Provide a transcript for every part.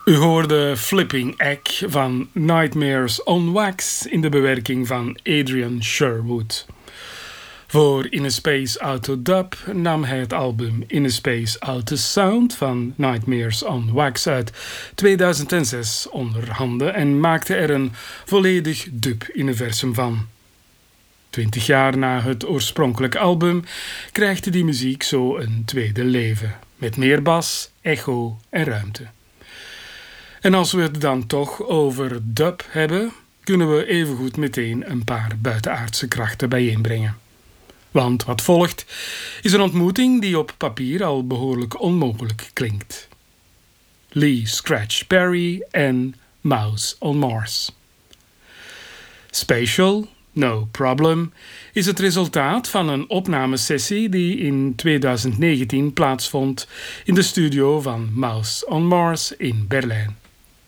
U hoorde Flipping Egg van Nightmares on Wax in de bewerking van Adrian Sherwood. Voor In a Space Out to Dub nam hij het album In a Space Out to Sound van Nightmares on Wax uit 2006 onder handen en maakte er een volledig dub-universum van. 20 jaar na het oorspronkelijke album krijgt die muziek zo een tweede leven, met meer bas, echo en ruimte. En als we het dan toch over dub hebben, kunnen we evengoed meteen een paar buitenaardse krachten bijeenbrengen. Want wat volgt is een ontmoeting die op papier al behoorlijk onmogelijk klinkt. Lee Scratch Perry en Mouse on Mars. Spatial, No Problem is het resultaat van een opnamesessie die in 2019 plaatsvond in de studio van Mouse on Mars in Berlijn.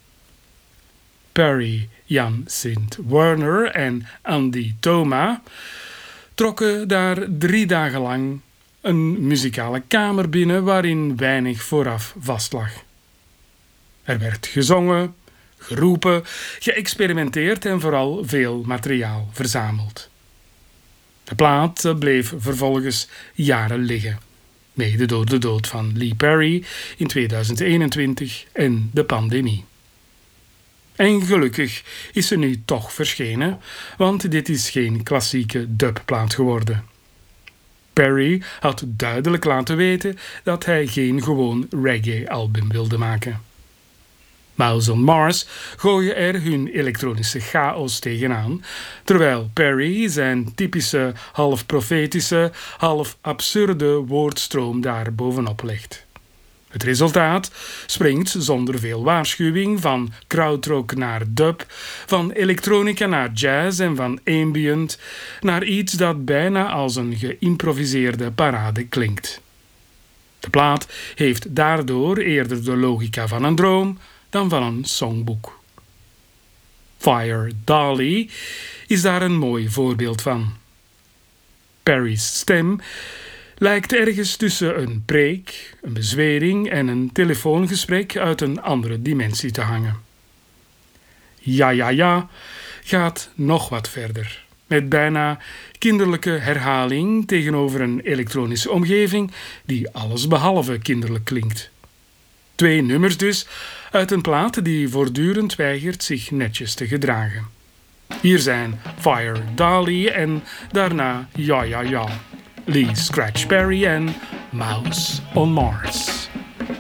Perry, Jan Sint-Werner en Andy Thoma trokken daar 3 dagen lang een muzikale kamer binnen waarin weinig vooraf vastlag. Er werd gezongen, geroepen, geëxperimenteerd en vooral veel materiaal verzameld. De plaat bleef vervolgens jaren liggen, mede door de dood van Lee Perry in 2021 en de pandemie. En gelukkig is ze nu toch verschenen, want dit is geen klassieke dubplaat geworden. Perry had duidelijk laten weten dat hij geen gewoon reggae-album wilde maken. Mouse on Mars gooien er hun elektronische chaos tegenaan, terwijl Perry zijn typische half profetische, half absurde woordstroom daar bovenop legt. Het resultaat springt zonder veel waarschuwing van krautrock naar dub, van elektronica naar jazz en van ambient naar iets dat bijna als een geïmproviseerde parade klinkt. De plaat heeft daardoor eerder de logica van een droom dan van een songboek. Fire Dolly is daar een mooi voorbeeld van. Perry's stem lijkt ergens tussen een preek, een bezwering en een telefoongesprek uit een andere dimensie te hangen. Ja, ja, ja gaat nog wat verder, met bijna kinderlijke herhaling tegenover een elektronische omgeving die allesbehalve kinderlijk klinkt. 2 nummers dus uit een plaat die voortdurend weigert zich netjes te gedragen. Hier zijn Fire Dolly en daarna Ja, ja, ja. Lee Scratch Perry en Mouse on Mars.